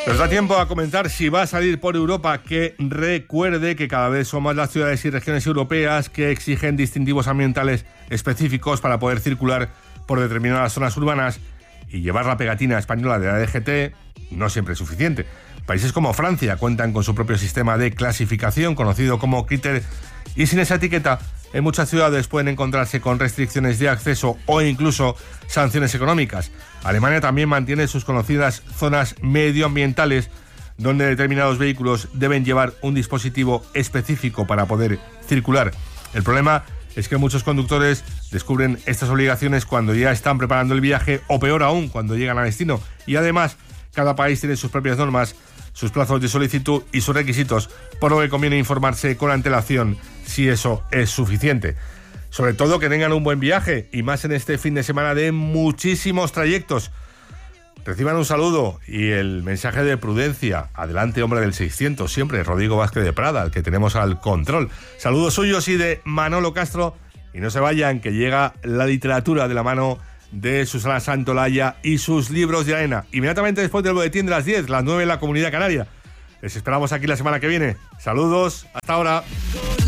Nos da tiempo a comentar si va a salir por Europa, que recuerde que cada vez son más las ciudades y regiones europeas que exigen distintivos ambientales específicos para poder circular por determinadas zonas urbanas, y llevar la pegatina española de la DGT no siempre es suficiente. Países como Francia cuentan con su propio sistema de clasificación, conocido como Critter, y sin esa etiqueta, en muchas ciudades pueden encontrarse con restricciones de acceso o incluso sanciones económicas. Alemania también mantiene sus conocidas zonas medioambientales, donde determinados vehículos deben llevar un dispositivo específico para poder circular. El problema es que muchos conductores descubren estas obligaciones cuando ya están preparando el viaje, o peor aún, cuando llegan a destino. Y además, cada país tiene sus propias normas, sus plazos de solicitud y sus requisitos, por lo que conviene informarse con antelación si eso es suficiente. Sobre todo que tengan un buen viaje, y más en este fin de semana de muchísimos trayectos. Reciban un saludo y el mensaje de prudencia. Adelante, hombre del 600, siempre Rodrigo Vázquez de Prada, el que tenemos al control. Saludos suyos y de Manolo Castro. Y no se vayan, que llega la literatura de la mano de Susana Santolaya y sus libros de arena. Inmediatamente después del boletín de las 10, las 9 en la Comunidad Canaria. Les esperamos aquí la semana que viene. Saludos, hasta ahora.